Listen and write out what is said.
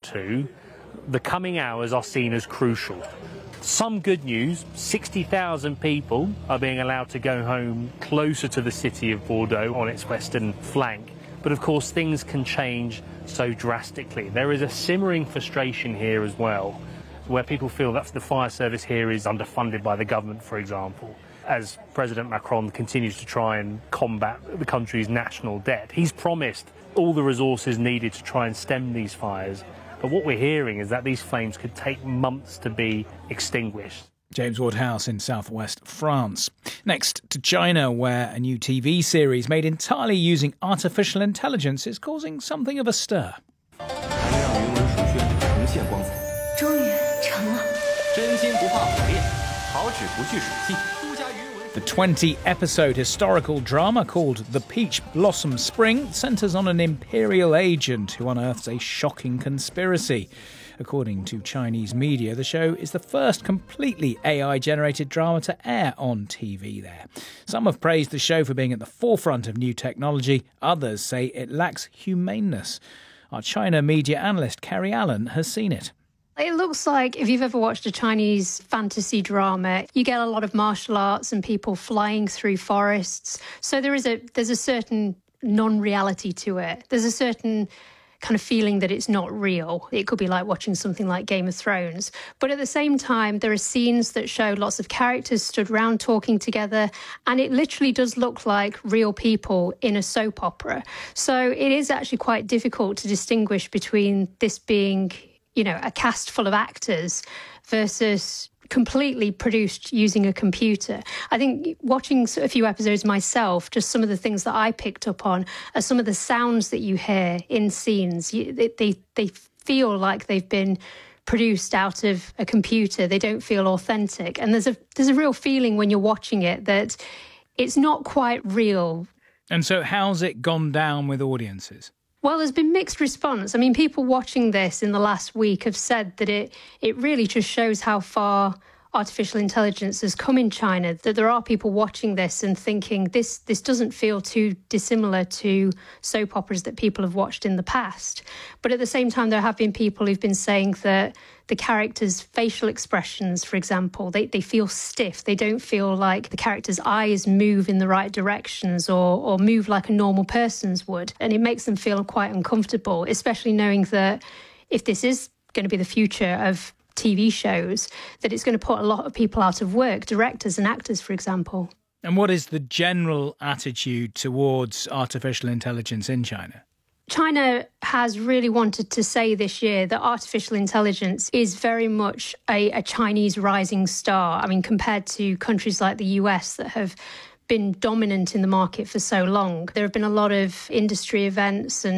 to, the coming hours are seen as crucial. Some good news, 60,000 people are being allowed to go home closer to the city of Bordeaux on its western flank. But of course, things can change so drastically. There is a simmering frustration here as well, where people feel that the fire service here is underfunded by the government, for example. As President Macron continues to try and combat the country's national debt, he's promised all the resources needed to try and stem these fires. But what we're hearing is that these flames could take months to be extinguished. James Woodhouse in southwest France. Next to China, where a new TV series made entirely using artificial intelligence is causing something of a stir. The 20-episode historical drama called The Peach Blossom Spring centres on an imperial agent who unearths a shocking conspiracy. According to Chinese media, the show is the first completely AI-generated drama to air on TV there. Some have praised the show for being at the forefront of new technology. Others say it lacks humaneness. Our China media analyst, Kerry Allen, has seen it. It looks like, if you've ever watched a Chinese fantasy drama, you get a lot of martial arts and people flying through forests. So there's a certain non-reality to it. There's a certain kind of feeling that it's not real. It could be like watching something like Game of Thrones. But at the same time, there are scenes that show lots of characters stood around talking together, and it literally does look like real people in a soap opera. So it is actually quite difficult to distinguish between this being, a cast full of actors versus completely produced using a computer. I think watching a few episodes myself, just some of the things that I picked up on are some of the sounds that you hear in scenes. They feel like they've been produced out of a computer. They don't feel authentic. And there's a real feeling when you're watching it that it's not quite real. And so how's it gone down with audiences? Well, there's been mixed response. I mean, people watching this in the last week have said that it really just shows how far artificial intelligence has come in China, that there are people watching this and thinking this doesn't feel too dissimilar to soap operas that people have watched in the past. But at the same time, there have been people who've been saying that the characters' facial expressions, for example, they feel stiff. They don't feel like the characters' eyes move in the right directions or move like a normal person's would. And it makes them feel quite uncomfortable, especially knowing that if this is going to be the future of TV shows, that it's going to put a lot of people out of work, directors and actors, for example. And what is the general attitude towards artificial intelligence in China? China has really wanted to say this year that artificial intelligence is very much a Chinese rising star. I mean, compared to countries like the US that have been dominant in the market for so long. There have been a lot of industry events and